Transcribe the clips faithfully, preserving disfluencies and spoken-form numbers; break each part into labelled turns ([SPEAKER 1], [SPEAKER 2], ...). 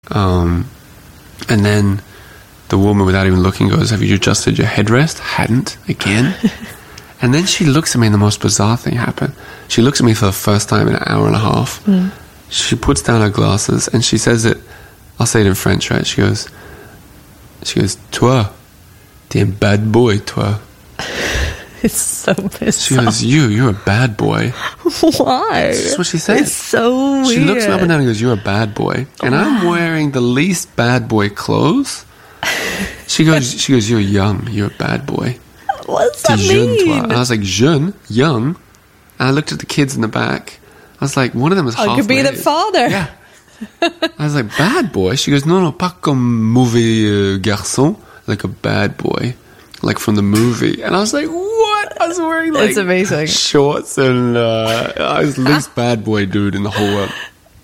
[SPEAKER 1] Um, and then the woman, without even looking, goes, have you adjusted your headrest? Hadn't, again. And then she looks at me and the most bizarre thing happened. She looks at me for the first time in an hour and a half. Mm. She puts down her glasses and she says it, I'll say it in French, right? She goes, she goes, toi, t'es un bad boy, toi.
[SPEAKER 2] It's so bizarre.
[SPEAKER 1] She goes, you, you're a bad boy.
[SPEAKER 2] Why?
[SPEAKER 1] That's what she said.
[SPEAKER 2] It's so weird.
[SPEAKER 1] She looks me up and down and goes, you're a bad boy. And wow. I'm wearing the least bad boy clothes. She goes, she goes, you're young, you're a bad boy.
[SPEAKER 2] What does that mean?
[SPEAKER 1] Toi. And I was like, jeune, young. And I looked at the kids in the back. I was like, one of them is half
[SPEAKER 2] I could be the father.
[SPEAKER 1] Yeah. I was like, bad boy? She goes, non, non, pas comme mauvais garçon. Like a bad boy. Like from the movie. And I was like, what? I was wearing like
[SPEAKER 2] it's amazing.
[SPEAKER 1] shorts and uh, I was the least bad boy dude in the whole world.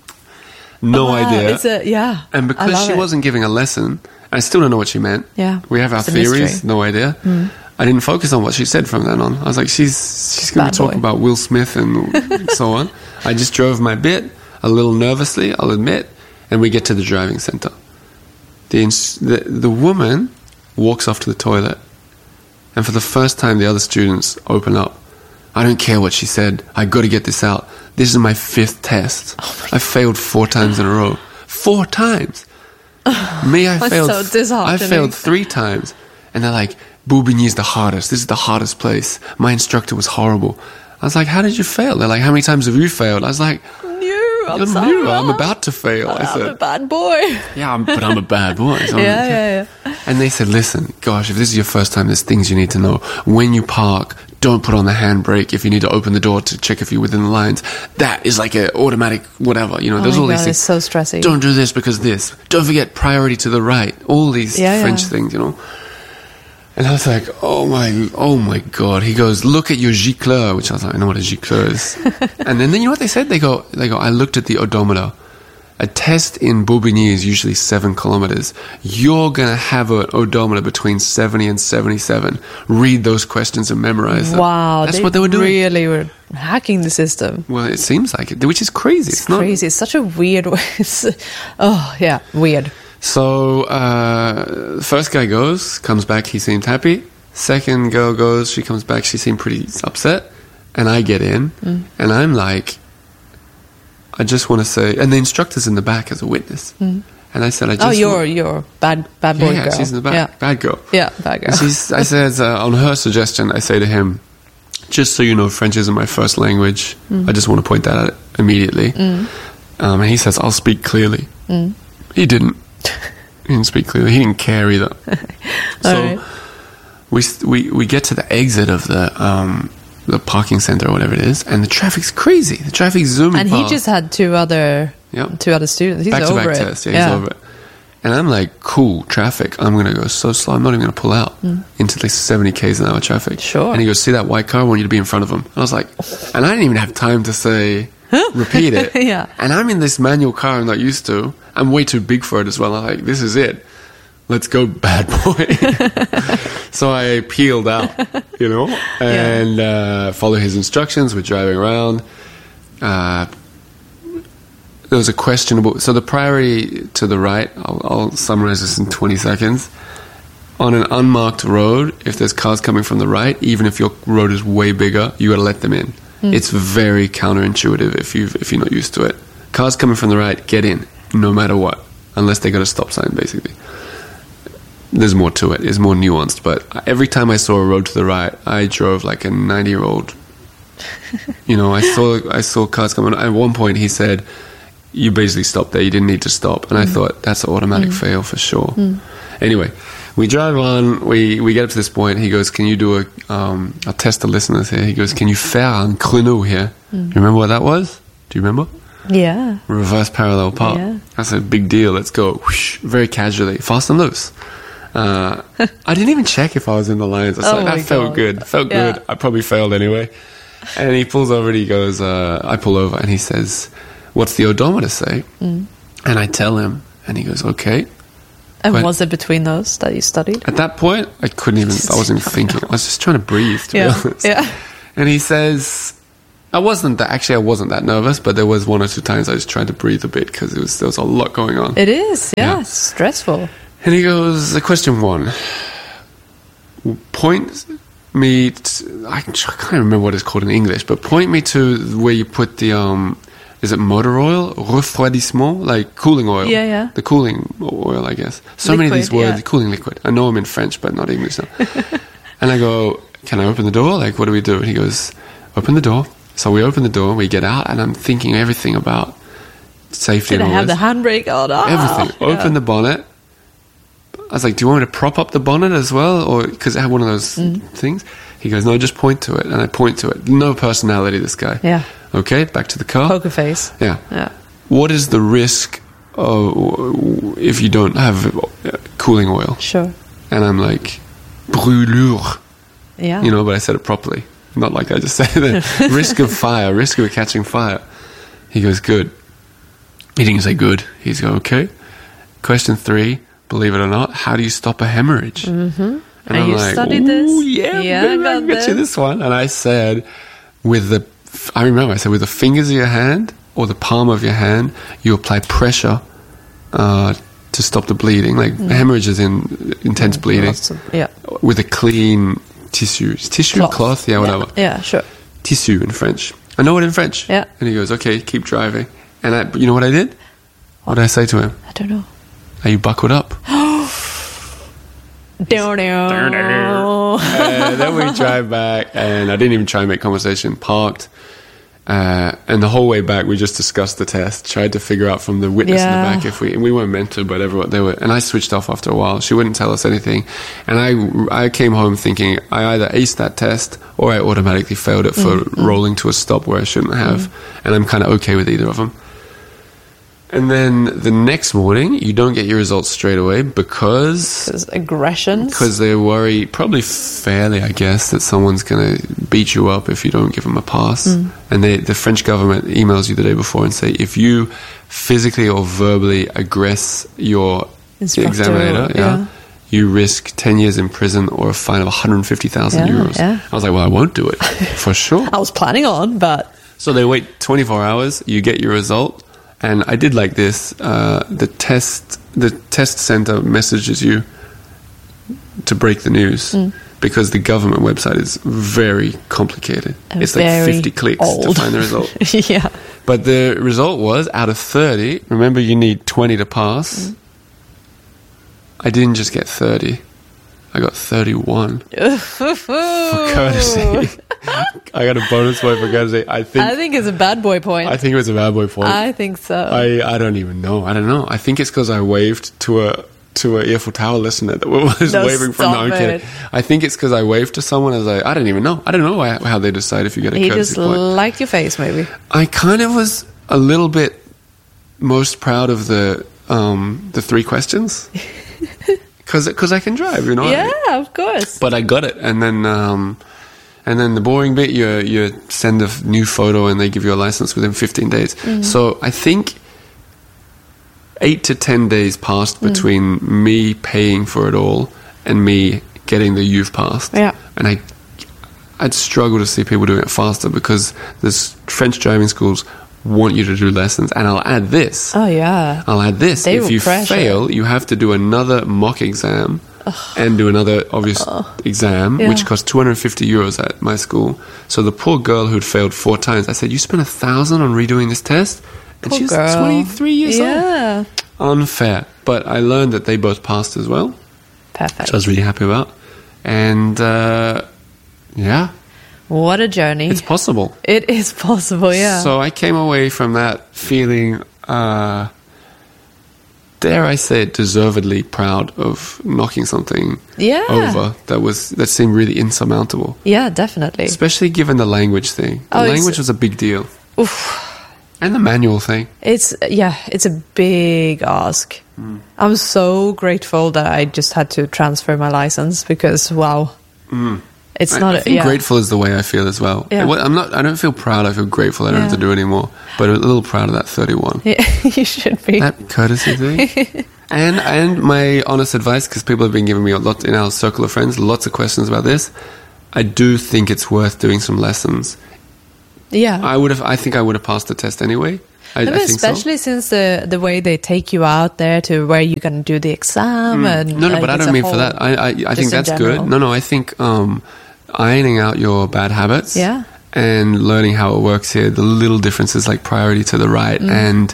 [SPEAKER 1] No
[SPEAKER 2] wow,
[SPEAKER 1] idea.
[SPEAKER 2] It's a, yeah.
[SPEAKER 1] And because she
[SPEAKER 2] it.
[SPEAKER 1] wasn't giving a lesson, I still don't know what she meant.
[SPEAKER 2] Yeah.
[SPEAKER 1] We have our
[SPEAKER 2] it's
[SPEAKER 1] theories, no idea. Mm. I didn't focus on what she said from then on. I was like, she's she's going to be talking about Will Smith and so on. I just drove my bit, a little nervously, I'll admit, and we get to the driving center. The, ins- the, the woman walks off to the toilet, and for the first time, the other students open up. I don't care what she said. I got to get this out. This is my fifth test. Oh my I failed four times in a row. Four times. Me, I failed.
[SPEAKER 2] So disheartening.
[SPEAKER 1] I failed three times, and they're like, Bobigny is the hardest. This is the hardest place. My instructor was horrible. I was like, how did you fail? They're like, how many times have you failed? I was like,
[SPEAKER 2] new. I'm,
[SPEAKER 1] I'm
[SPEAKER 2] sorry.
[SPEAKER 1] new. I'm about to fail.
[SPEAKER 2] I'm
[SPEAKER 1] I said,
[SPEAKER 2] a bad boy.
[SPEAKER 1] Yeah, I'm, but I'm a bad boy. So
[SPEAKER 2] yeah, yeah, yeah.
[SPEAKER 1] And they said, listen, gosh, if this is your first time, there's things you need to know. When you park, don't put on the handbrake if you need to open the door to check if you're within the lines. That is like an automatic whatever. You know,
[SPEAKER 2] oh
[SPEAKER 1] there's
[SPEAKER 2] my
[SPEAKER 1] all
[SPEAKER 2] God,
[SPEAKER 1] these things.
[SPEAKER 2] It's so stressy.
[SPEAKER 1] Don't do this because this. Don't forget priority to the right. All these
[SPEAKER 2] yeah,
[SPEAKER 1] French
[SPEAKER 2] yeah.
[SPEAKER 1] things, you know. And I was like, oh my, oh my God. He goes, look at your gicleur, which I was like, I know what a gicleur is. And then, then you know what they said? They go, they go, I looked at the odometer. A test in Bobigny is usually seven kilometers. You're going to have an odometer between seventy and seventy-seven. Read those questions and memorize them.
[SPEAKER 2] Wow.
[SPEAKER 1] That's what they were doing.
[SPEAKER 2] Really were hacking the system.
[SPEAKER 1] Well, it seems like it, which is crazy.
[SPEAKER 2] It's,
[SPEAKER 1] it's
[SPEAKER 2] crazy.
[SPEAKER 1] Not,
[SPEAKER 2] it's such a weird way. It's, oh, yeah, weird.
[SPEAKER 1] So, uh, first guy goes, comes back, he seemed happy. Second girl goes, she comes back, she seemed pretty upset. And I get in, mm. and I'm like, I just want to say, and the instructor's in the back as a witness. Mm. And I said, I just
[SPEAKER 2] Oh, you're,
[SPEAKER 1] want,
[SPEAKER 2] you're bad, bad boy
[SPEAKER 1] yeah,
[SPEAKER 2] girl.
[SPEAKER 1] Yeah, she's in the back.
[SPEAKER 2] Yeah.
[SPEAKER 1] Bad girl.
[SPEAKER 2] Yeah, bad girl.
[SPEAKER 1] She's, I said, uh, on her suggestion, I say to him, just so you know, French isn't my first language. Mm. I just want to point that out immediately. Mm. Um, and he says, I'll speak clearly. Mm. He didn't. He didn't speak clearly. He didn't care either. So
[SPEAKER 2] right.
[SPEAKER 1] we, we we get to the exit of the um, the parking center or whatever it is, and the traffic's crazy. The traffic's zooming
[SPEAKER 2] And
[SPEAKER 1] past.
[SPEAKER 2] he just had two other
[SPEAKER 1] yep.
[SPEAKER 2] two other students. He's
[SPEAKER 1] back
[SPEAKER 2] over
[SPEAKER 1] to back
[SPEAKER 2] it.
[SPEAKER 1] test. Yeah, he's
[SPEAKER 2] yeah.
[SPEAKER 1] over it. And I'm like, cool, traffic. I'm going to go so slow. I'm not even going to pull out mm. into like seventy kays an hour traffic.
[SPEAKER 2] Sure.
[SPEAKER 1] And he goes, see that white car? I want you to be in front of him. And I was like, and I didn't even have time to say, repeat it.
[SPEAKER 2] Yeah.
[SPEAKER 1] And I'm in this manual car I'm not used to. I'm way too big for it as well. I'm like, this is it. Let's go, bad boy. So I peeled out, you know, and yeah. uh, follow his instructions. We're driving around. Uh, there was a questionable... So the priority to the right, I'll, I'll summarize this in twenty seconds. On an unmarked road, if there's cars coming from the right, even if your road is way bigger, you got to let them in. Mm. It's very counterintuitive if, you've, if you're not used to it. Cars coming from the right, get in, no matter what, unless they got a stop sign, basically. There's more to it. It's more nuanced. But every time I saw a road to the right, I drove like a ninety-year-old. You know, I saw I saw cars coming. At one point, he said, you basically stopped there. You didn't need to stop. And mm. I thought, that's an automatic mm. fail for sure. Mm. Anyway, we drive on. We, we get up to this point. He goes, can you do a... Um, I'll test the listeners here. He goes, can you faire un créneau here? Mm. You remember what that was? Do you remember?
[SPEAKER 2] Yeah.
[SPEAKER 1] Reverse parallel park.
[SPEAKER 2] Yeah.
[SPEAKER 1] That's a big deal. Let's go. Whoosh, very casually. Fast and loose. Uh, I didn't even check if I was in the lines. I was
[SPEAKER 2] oh
[SPEAKER 1] like, that felt
[SPEAKER 2] God.
[SPEAKER 1] good. Felt
[SPEAKER 2] yeah.
[SPEAKER 1] good. I probably failed anyway. And he pulls over and he goes, uh, I pull over and he says, what's the odometer say? Mm. And I tell him and he goes, okay.
[SPEAKER 2] And
[SPEAKER 1] but
[SPEAKER 2] was it between those that you studied?
[SPEAKER 1] At that point, I couldn't even, I wasn't even thinking. I was just trying to breathe, to
[SPEAKER 2] yeah.
[SPEAKER 1] be honest.
[SPEAKER 2] Yeah.
[SPEAKER 1] And he says, I wasn't that, actually, I wasn't that nervous, but there was one or two times I just tried to breathe a bit because it was, there was a lot going on.
[SPEAKER 2] It is, yeah,
[SPEAKER 1] Yeah.
[SPEAKER 2] it's stressful.
[SPEAKER 1] And he goes, question one, point me, to, I can't remember what it's called in English, but point me to where you put the, um, is it motor oil? Refroidissement? Like cooling oil.
[SPEAKER 2] Yeah, yeah.
[SPEAKER 1] The cooling oil, I guess. So many of these
[SPEAKER 2] Liquid,
[SPEAKER 1] words,
[SPEAKER 2] yeah.
[SPEAKER 1] cooling liquid. I know I'm in French, but not English now. And I go, can I open the door? Like, what do we do? And he goes, open the door. So we open the door, we get out, and I'm thinking everything about safety
[SPEAKER 2] Did I
[SPEAKER 1] and all
[SPEAKER 2] have the
[SPEAKER 1] this.
[SPEAKER 2] handbrake on? Ah,
[SPEAKER 1] Everything.
[SPEAKER 2] yeah.
[SPEAKER 1] Open the bonnet. I was like, do you want me to prop up the bonnet as well? Or because it had one of those
[SPEAKER 2] Mm.
[SPEAKER 1] things? He goes, no, just point to it. And I point to it. No personality, this guy.
[SPEAKER 2] Yeah.
[SPEAKER 1] Okay, back to the car.
[SPEAKER 2] Poker face.
[SPEAKER 1] Yeah.
[SPEAKER 2] Yeah.
[SPEAKER 1] What is the risk of, if you don't have uh, cooling oil?
[SPEAKER 2] Sure.
[SPEAKER 1] And I'm like, brûlure.
[SPEAKER 2] Yeah.
[SPEAKER 1] You know, but I said it properly. Not like I just said it. Risk of fire, risk of catching fire. He goes, good. He didn't say good. He's go, okay. Question three, believe it or not, how do you stop a hemorrhage? Mm-hmm.
[SPEAKER 2] And you studied this?
[SPEAKER 1] "Ooh, Yeah,
[SPEAKER 2] Yeah,
[SPEAKER 1] yeah
[SPEAKER 2] I
[SPEAKER 1] I
[SPEAKER 2] got
[SPEAKER 1] got you
[SPEAKER 2] this."
[SPEAKER 1] this one. And I said, with the, I remember I said, with the fingers of your hand or the palm of your hand, you apply pressure uh, to stop the bleeding. Like hemorrhage is in intense bleeding.
[SPEAKER 2] Lots of- yeah.
[SPEAKER 1] With a clean tissue. Is tissue?
[SPEAKER 2] Cloth.
[SPEAKER 1] Cloth? Yeah, whatever.
[SPEAKER 2] Yeah, yeah, sure.
[SPEAKER 1] Tissue in French. I know it in French.
[SPEAKER 2] Yeah.
[SPEAKER 1] And he goes, okay, keep driving. And I, you know what I did? What did I say to him?
[SPEAKER 2] I don't know.
[SPEAKER 1] Are you buckled up?
[SPEAKER 2] Down, down.
[SPEAKER 1] And then we drive back, and I didn't even try and make conversation. Parked, uh, and the whole way back, we just discussed the test. Tried to figure out from the witness
[SPEAKER 2] Yeah.
[SPEAKER 1] in the back if we and we weren't meant to, but everyone they were. And I switched off after a while. She wouldn't tell us anything, and I I came home thinking I either aced that test or I automatically failed it for
[SPEAKER 2] Mm-hmm.
[SPEAKER 1] rolling to a stop where I shouldn't have, and I'm kind of okay with either of them. And then the next morning, you don't get your results straight away because
[SPEAKER 2] Because aggressions.
[SPEAKER 1] because they worry, probably fairly, I guess, that someone's going to beat you up if you don't give them a pass.
[SPEAKER 2] Mm.
[SPEAKER 1] And they, the French government emails you the day before and say, if you physically or verbally aggress your
[SPEAKER 2] Instructor,
[SPEAKER 1] examiner, yeah,
[SPEAKER 2] yeah.
[SPEAKER 1] you risk ten years in prison or a fine of one hundred fifty thousand
[SPEAKER 2] Yeah,
[SPEAKER 1] euros.
[SPEAKER 2] yeah.
[SPEAKER 1] I was like, well, I won't do it, for sure.
[SPEAKER 2] I was planning on, but
[SPEAKER 1] So they wait twenty-four hours, you get your result, and I did like this. Uh, the test the test center messages you to break the news
[SPEAKER 2] Mm.
[SPEAKER 1] because the government website is very complicated.
[SPEAKER 2] And
[SPEAKER 1] it's like
[SPEAKER 2] very
[SPEAKER 1] fifty clicks to
[SPEAKER 2] old.
[SPEAKER 1] find the result.
[SPEAKER 2] yeah.
[SPEAKER 1] But the result was out of thirty. Remember, you need twenty to pass.
[SPEAKER 2] Mm.
[SPEAKER 1] I didn't just get thirty. I got thirty-one for courtesy. I got a bonus point for courtesy. I think
[SPEAKER 2] I think it's a bad boy point.
[SPEAKER 1] I think it was a bad boy point.
[SPEAKER 2] I think so.
[SPEAKER 1] I, I don't even know. I don't know. I think it's because I waved to a to a Eiffel Tower listener that was
[SPEAKER 2] No,
[SPEAKER 1] waving from. No, I'm
[SPEAKER 2] stop
[SPEAKER 1] kidding.
[SPEAKER 2] it.
[SPEAKER 1] I think it's because I waved to someone as I. I don't even know. I don't know how, how they decide if you get a
[SPEAKER 2] he
[SPEAKER 1] courtesy
[SPEAKER 2] just
[SPEAKER 1] point.
[SPEAKER 2] liked your face, maybe.
[SPEAKER 1] I kind of was a little bit most proud of the um, the three questions because I can drive, you know.
[SPEAKER 2] Yeah, of course.
[SPEAKER 1] But I got it, and then um, and then the boring bit, you you send a f- new photo, and they give you a license within fifteen days.
[SPEAKER 2] Mm-hmm.
[SPEAKER 1] So I think eight to ten days passed
[SPEAKER 2] Mm.
[SPEAKER 1] between me paying for it all and me getting the youth passed.
[SPEAKER 2] Yeah.
[SPEAKER 1] And I I'd struggle to see people doing it faster because there's French driving schools want you to do lessons, and I'll add this.
[SPEAKER 2] Oh, yeah.
[SPEAKER 1] I'll add this.
[SPEAKER 2] They
[SPEAKER 1] if
[SPEAKER 2] will
[SPEAKER 1] you
[SPEAKER 2] pressure.
[SPEAKER 1] fail, you have to do another mock exam and do another obvious exam,
[SPEAKER 2] Yeah.
[SPEAKER 1] which costs two hundred fifty euros at my school. So the poor girl who'd failed four times, I said, you spent a thousand on redoing this test? And
[SPEAKER 2] Poor
[SPEAKER 1] she's
[SPEAKER 2] girl.
[SPEAKER 1] twenty-three years
[SPEAKER 2] Yeah.
[SPEAKER 1] old. Unfair. But I learned that they both passed as well,
[SPEAKER 2] Perfect.
[SPEAKER 1] which I was really happy about. And uh, yeah,
[SPEAKER 2] What a journey.
[SPEAKER 1] it's possible.
[SPEAKER 2] It is possible, yeah.
[SPEAKER 1] So I came away from that feeling, uh, dare I say it, deservedly proud of knocking something
[SPEAKER 2] Yeah.
[SPEAKER 1] over that was that seemed really insurmountable.
[SPEAKER 2] yeah, definitely.
[SPEAKER 1] Especially given the language thing. The
[SPEAKER 2] Oh, it's-
[SPEAKER 1] language was a big deal.
[SPEAKER 2] Oof.
[SPEAKER 1] And the manual thing.
[SPEAKER 2] It's, yeah, it's a big ask.
[SPEAKER 1] Mm.
[SPEAKER 2] I'm so grateful that I just had to transfer my license because, wow. It's
[SPEAKER 1] I,
[SPEAKER 2] not,
[SPEAKER 1] I think
[SPEAKER 2] yeah.
[SPEAKER 1] grateful is the way I feel as well.
[SPEAKER 2] Yeah.
[SPEAKER 1] Well, I'm not. I don't feel proud. I feel grateful. I don't have
[SPEAKER 2] Yeah.
[SPEAKER 1] to do it anymore. But a little proud of that thirty-one.
[SPEAKER 2] Yeah, you should be.
[SPEAKER 1] That courtesy thing. and and my honest advice, because people have been giving me a lot in our circle of friends, lots of questions about this. I do think it's worth doing some lessons
[SPEAKER 2] Yeah.
[SPEAKER 1] I would have. I think I would have passed the test anyway. I,
[SPEAKER 2] No,
[SPEAKER 1] I
[SPEAKER 2] but
[SPEAKER 1] think
[SPEAKER 2] especially
[SPEAKER 1] so.
[SPEAKER 2] since the the way they take you out there to where you can do the exam and
[SPEAKER 1] No, no,
[SPEAKER 2] like,
[SPEAKER 1] but I
[SPEAKER 2] it's
[SPEAKER 1] don't
[SPEAKER 2] a
[SPEAKER 1] mean for
[SPEAKER 2] whole-
[SPEAKER 1] that. I, I, I
[SPEAKER 2] just
[SPEAKER 1] think
[SPEAKER 2] in
[SPEAKER 1] that's
[SPEAKER 2] general.
[SPEAKER 1] good. No, no, I think um, ironing out your bad habits.
[SPEAKER 2] Yeah.
[SPEAKER 1] And learning how it works here, the little differences like priority to the right,
[SPEAKER 2] Mm.
[SPEAKER 1] and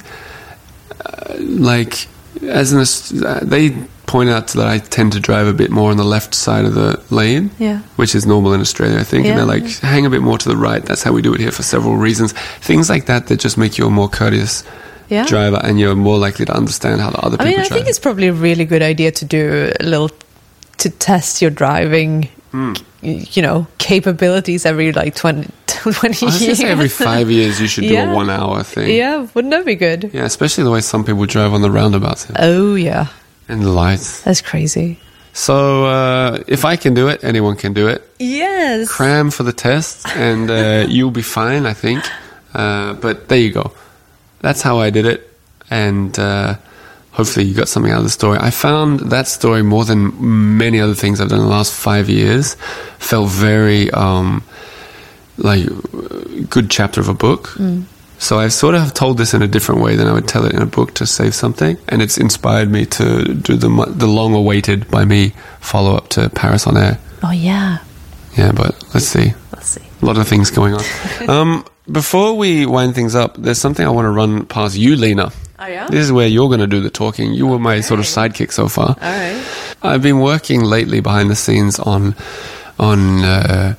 [SPEAKER 1] uh, like as an Aus- uh, they point out that I tend to drive a bit more on the left side of the lane,
[SPEAKER 2] Yeah.
[SPEAKER 1] which is normal in Australia, I think.
[SPEAKER 2] Yeah.
[SPEAKER 1] And they're like, hang a bit more to the right. That's how we do it here for several reasons. Things like that that just make you a more courteous
[SPEAKER 2] Yeah.
[SPEAKER 1] driver, and you're more likely to understand how the other
[SPEAKER 2] I
[SPEAKER 1] people
[SPEAKER 2] mean, I
[SPEAKER 1] drive.
[SPEAKER 2] think it's probably a really good idea to do a little to test your driving,
[SPEAKER 1] Hmm.
[SPEAKER 2] y- you know, capabilities every like twenty, twenty
[SPEAKER 1] I was gonna
[SPEAKER 2] years.
[SPEAKER 1] say every five years you should do
[SPEAKER 2] Yeah.
[SPEAKER 1] a one hour thing.
[SPEAKER 2] Yeah, wouldn't that be good?
[SPEAKER 1] Yeah, especially the way some people drive on the roundabouts here.
[SPEAKER 2] Oh yeah,
[SPEAKER 1] And the lights.
[SPEAKER 2] that's crazy.
[SPEAKER 1] So uh, if I can do it, anyone can do it.
[SPEAKER 2] Yes.
[SPEAKER 1] Cram for the test, and uh, you'll be fine, I think. Uh, but there you go. That's how I did it, and uh, hopefully you got something out of the story. I found that story, more than many other things I've done in the last five years, felt very um, like a good chapter of a book.
[SPEAKER 2] Mm.
[SPEAKER 1] So I sort of have told this in a different way than I would tell it in a book to save something, and it's inspired me to do the mu- the long-awaited by me follow-up to Paris on Air.
[SPEAKER 2] Oh yeah.
[SPEAKER 1] Yeah, but let's see.
[SPEAKER 2] Let's see.
[SPEAKER 1] A lot of things going on. um, before we wind things up, there's something I want to run past you, Lena.
[SPEAKER 2] Oh yeah.
[SPEAKER 1] This is where you're going to do the talking. You were my sort of sidekick so far.
[SPEAKER 2] All right.
[SPEAKER 1] I've been working lately behind the scenes on on uh,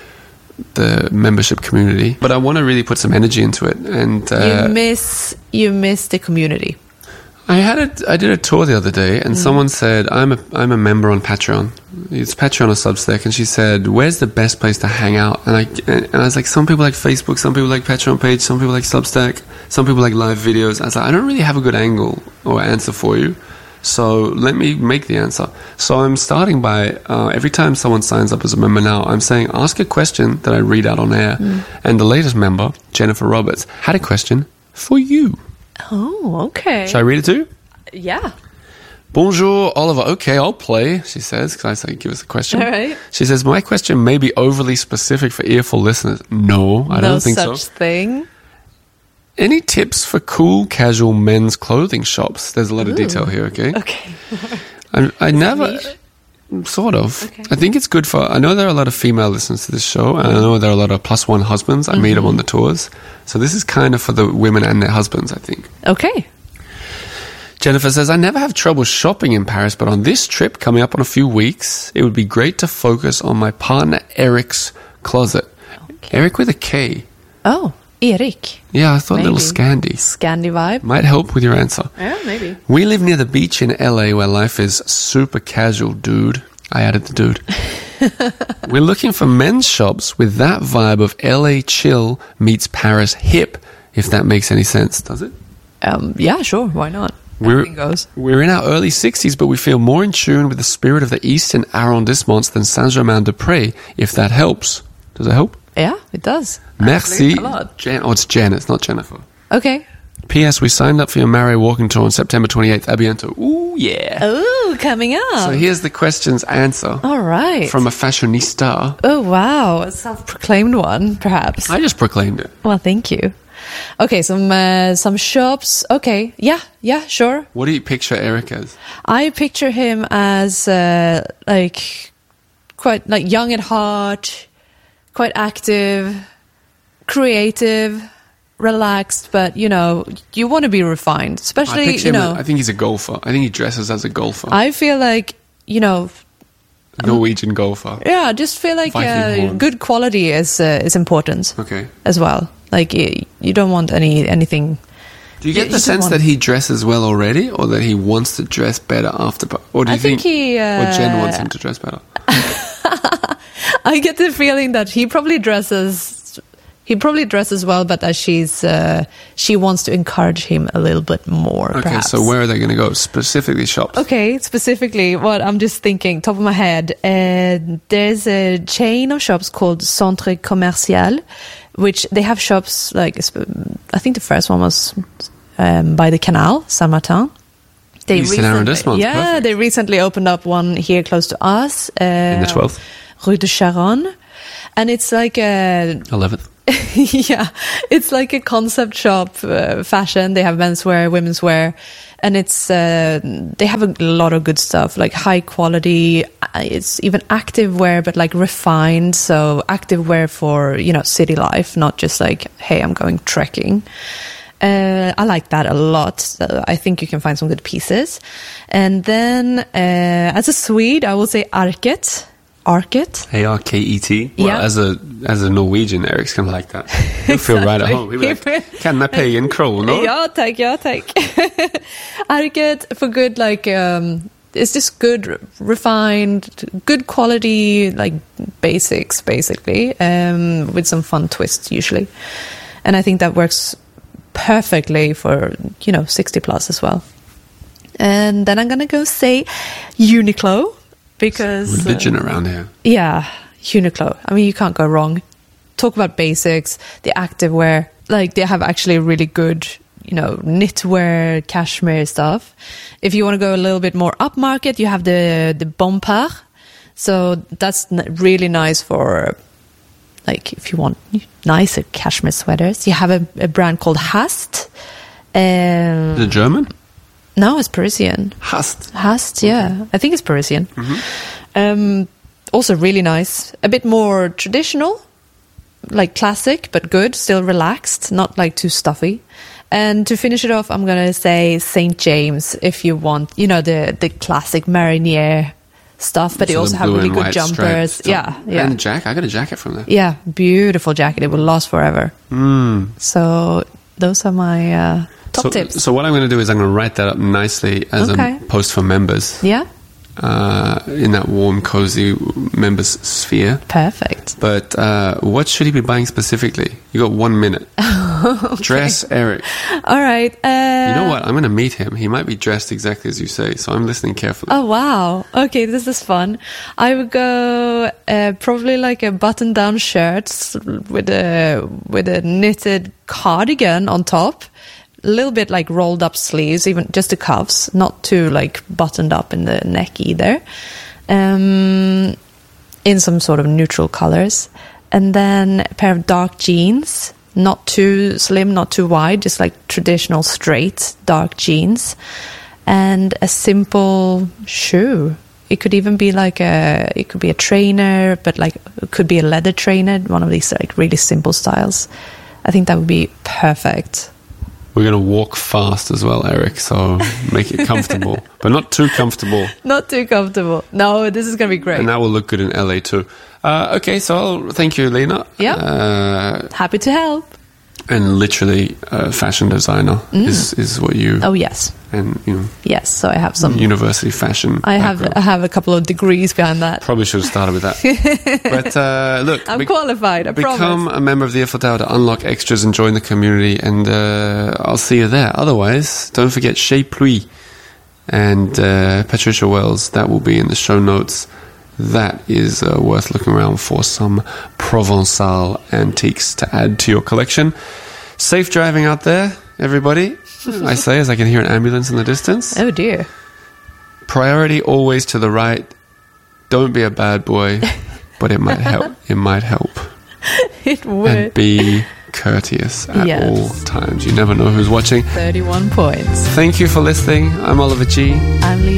[SPEAKER 1] the membership community, but I want to really put some energy into it. And uh,
[SPEAKER 2] you miss you miss the community.
[SPEAKER 1] I had a, I did a tour the other day, and someone said, "I'm a I'm a member on Patreon. It's Patreon or Substack." And she said, "Where's the best place to hang out?" And I and I was like, "Some people like Facebook, some people like Patreon page, some people like Substack, some people like live videos." I was like, "I don't really have a good angle or answer for you, so let me make the answer." So I'm starting by uh, every time someone signs up as a member now, I'm saying, "Ask a question that I read out on air." And the latest member, Jennifer Roberts, had a question for you.
[SPEAKER 2] Oh, okay.
[SPEAKER 1] Should I read it too?
[SPEAKER 2] Yeah.
[SPEAKER 1] Bonjour, Oliver. Okay, I'll play, she says, because I say, give us a question.
[SPEAKER 2] All right.
[SPEAKER 1] She says, my question may be overly specific for earful listeners. No, I
[SPEAKER 2] no
[SPEAKER 1] don't think
[SPEAKER 2] such
[SPEAKER 1] so.
[SPEAKER 2] thing.
[SPEAKER 1] Any tips for cool, casual men's clothing shops? There's a lot of detail here, okay?
[SPEAKER 2] Okay.
[SPEAKER 1] I, I never...
[SPEAKER 2] niche?
[SPEAKER 1] Sort of.
[SPEAKER 2] Okay.
[SPEAKER 1] I think it's good for... I know there are a lot of female listeners to this show, and I know there are a lot of plus one husbands. I meet them on the tours. So this is kind of for the women and their husbands, I think.
[SPEAKER 2] Okay.
[SPEAKER 1] Jennifer says, I never have trouble shopping in Paris, but on this trip coming up in a few weeks, it would be great to focus on my partner Eric's closet.
[SPEAKER 2] Okay.
[SPEAKER 1] Eric with a K.
[SPEAKER 2] Oh, Erik.
[SPEAKER 1] Yeah, I thought a little
[SPEAKER 2] Maybe.
[SPEAKER 1] Scandi.
[SPEAKER 2] Scandi vibe.
[SPEAKER 1] Might help with your answer.
[SPEAKER 2] Yeah, maybe.
[SPEAKER 1] We live near the beach in L A where life is super casual, dude. I added the dude. We're looking for men's shops with that vibe of L A chill meets Paris hip, if that makes any sense. Does it?
[SPEAKER 2] Um, yeah, sure. Why not?
[SPEAKER 1] We're,
[SPEAKER 2] Anything goes.
[SPEAKER 1] we're in our early sixties, but we feel more in tune with the spirit of the Eastern arrondissements than Saint-Germain-des-Prés, if that helps. Does it help?
[SPEAKER 2] Yeah, it does.
[SPEAKER 1] Merci.
[SPEAKER 2] Actually, a lot.
[SPEAKER 1] Jan- oh, it's Jan, it's not Jennifer.
[SPEAKER 2] Okay.
[SPEAKER 1] P S. We signed up for your Marais walking tour on September twenty-eighth. Abiento. Ooh, yeah.
[SPEAKER 2] Oh, coming up.
[SPEAKER 1] So here's the question's answer
[SPEAKER 2] All right.
[SPEAKER 1] from a fashionista.
[SPEAKER 2] Oh, wow. A self-proclaimed one, perhaps.
[SPEAKER 1] I just proclaimed it.
[SPEAKER 2] Well, thank you. Okay, some uh, some shops. Okay, yeah, yeah, sure.
[SPEAKER 1] What do you picture Eric as?
[SPEAKER 2] I picture him as uh, like quite like young at heart, quite active, creative, relaxed, but you know, you want to be refined,
[SPEAKER 1] I
[SPEAKER 2] especially
[SPEAKER 1] picture
[SPEAKER 2] you
[SPEAKER 1] him.
[SPEAKER 2] know.
[SPEAKER 1] I think he's a golfer. I think he dresses as a golfer.
[SPEAKER 2] I feel like you know,
[SPEAKER 1] Norwegian golfer.
[SPEAKER 2] yeah, I just feel like
[SPEAKER 1] Viking
[SPEAKER 2] uh,
[SPEAKER 1] horn.
[SPEAKER 2] good quality is uh, is important
[SPEAKER 1] Okay.
[SPEAKER 2] as well. Like y- you don't want any anything.
[SPEAKER 1] Do you
[SPEAKER 2] Yeah,
[SPEAKER 1] get
[SPEAKER 2] he
[SPEAKER 1] the
[SPEAKER 2] just
[SPEAKER 1] sense
[SPEAKER 2] want-
[SPEAKER 1] that he dresses well already, or that he wants to dress better after? Or do you
[SPEAKER 2] I think he,
[SPEAKER 1] or Jen
[SPEAKER 2] uh,
[SPEAKER 1] wants him to dress better?
[SPEAKER 2] I get the feeling that he probably dresses, he probably dresses well, but that she's uh, she wants to encourage him a little bit more.
[SPEAKER 1] Okay,
[SPEAKER 2] perhaps.
[SPEAKER 1] so where are they going to go? Specifically shops.
[SPEAKER 2] Okay, specifically, what I'm just thinking, top of my head, uh, there's a chain of shops called Centre Commercial, which they have shops like I think the first one was um, by the Canal Saint Martin. They
[SPEAKER 1] Eastern arrondissement,
[SPEAKER 2] yeah,
[SPEAKER 1] perfect.
[SPEAKER 2] they recently opened up one here close to us. Uh,
[SPEAKER 1] In the twelfth?
[SPEAKER 2] Rue de Charonne. And it's like a...
[SPEAKER 1] eleventh.
[SPEAKER 2] Yeah, it's like a concept shop uh, fashion. They have menswear, women's wear, and it's uh, they have a lot of good stuff, like high quality. It's even active wear, but like refined. So active wear for, you know, city life, not just like, hey, I'm going trekking. Uh, I like that a lot. So I think you can find some good pieces. And then, uh, as a Swede, I will say Arket. Arket.
[SPEAKER 1] A R K E T. Well,
[SPEAKER 2] Yeah.
[SPEAKER 1] as a as a Norwegian, Eric's kind of like that. He'll feel right at home. He'll be like, kan man pay in kronor?
[SPEAKER 2] Ja, tack, ja, tack. Arket for good, like, um, it's just good, refined, good quality, like, basics, basically, um, with some fun twists, usually. And I think that works perfectly for, you know, sixty plus as well. And then I'm gonna go say Uniqlo, because
[SPEAKER 1] Religion
[SPEAKER 2] uh,
[SPEAKER 1] around here.
[SPEAKER 2] yeah, Uniqlo. I mean, you can't go wrong. Talk about basics, the activewear. Like, they have actually really good, you know, knitwear, cashmere stuff. If you want to go a little bit more upmarket, you have the the Bompard. So that's n- really nice for, like, if you want nicer cashmere sweaters. You have a, a brand called Hast. Um,
[SPEAKER 1] The German?
[SPEAKER 2] no, it's Parisian.
[SPEAKER 1] Hast.
[SPEAKER 2] Hast, yeah. I think it's Parisian. Um, also really nice. A bit more traditional, like classic, but good. Still relaxed, not like too stuffy. And to finish it off, I'm going to say Saint James, if you want, you know, the, the classic marinier stuff, but they
[SPEAKER 1] So
[SPEAKER 2] also
[SPEAKER 1] the
[SPEAKER 2] have
[SPEAKER 1] blue
[SPEAKER 2] really
[SPEAKER 1] and
[SPEAKER 2] good
[SPEAKER 1] white
[SPEAKER 2] jumpers.
[SPEAKER 1] striped
[SPEAKER 2] Yeah,
[SPEAKER 1] top.
[SPEAKER 2] yeah.
[SPEAKER 1] And jacket. I got a jacket from there.
[SPEAKER 2] Yeah, beautiful jacket. It will last forever.
[SPEAKER 1] Mm.
[SPEAKER 2] So those are my uh, top
[SPEAKER 1] so,
[SPEAKER 2] tips.
[SPEAKER 1] So what I'm going to do is I'm going to write that up nicely as
[SPEAKER 2] Okay.
[SPEAKER 1] a post for members.
[SPEAKER 2] Yeah,
[SPEAKER 1] Uh, in that warm, cozy members sphere.
[SPEAKER 2] perfect.
[SPEAKER 1] But uh, what should he be buying specifically? You got one minute. Dress Eric.
[SPEAKER 2] All right. Uh,
[SPEAKER 1] You know what? I'm going to meet him. He might be dressed exactly as you say, so I'm listening carefully.
[SPEAKER 2] Oh, wow. Okay, this is fun. I would go uh, probably like a button-down shirt s- with a with a knitted cardigan on top. A little bit like rolled up sleeves, even just the cuffs, not too like buttoned up in the neck either. Um, in some sort of neutral colors. And then a pair of dark jeans, not too slim, not too wide, just like traditional straight dark jeans. And a simple shoe. It could even be like a, it could be a trainer, but like it could be a leather trainer, one of these like really simple styles. I think that would be perfect.
[SPEAKER 1] We're going to walk fast as well, Eric, so make it comfortable. But not too comfortable.
[SPEAKER 2] Not too comfortable. No, this is going to be great.
[SPEAKER 1] And that will look good in L A too. Uh, okay, so I'll, thank you, Lena.
[SPEAKER 2] Yeah.
[SPEAKER 1] Uh,
[SPEAKER 2] Happy to help.
[SPEAKER 1] and literally, uh, fashion designer is, is what you...
[SPEAKER 2] Oh, yes.
[SPEAKER 1] And, you know,
[SPEAKER 2] Yes, so I have some...
[SPEAKER 1] university fashion
[SPEAKER 2] I have
[SPEAKER 1] background.
[SPEAKER 2] I have a couple of degrees behind that.
[SPEAKER 1] Probably should have started with that. But uh, look,
[SPEAKER 2] I'm
[SPEAKER 1] be-
[SPEAKER 2] qualified, I
[SPEAKER 1] become
[SPEAKER 2] promise.
[SPEAKER 1] a member of the Eiffel Tower to unlock extras and join the community, and uh, I'll see you there. Otherwise, don't forget Chez Pluie and uh, Patricia Wells. That will be in the show notes. That is uh, worth looking around for some Provençal antiques to add to your collection. Safe driving out there, everybody. I say as I can hear an ambulance in the distance.
[SPEAKER 2] Oh, dear.
[SPEAKER 1] Priority always to the right. Don't be a bad boy, but it might help. It might help.
[SPEAKER 2] It
[SPEAKER 1] And
[SPEAKER 2] would.
[SPEAKER 1] be courteous at
[SPEAKER 2] Yes.
[SPEAKER 1] all times. You never know who's watching.
[SPEAKER 2] thirty-one points.
[SPEAKER 1] Thank you for listening. I'm Oliver G.
[SPEAKER 2] I'm Lena.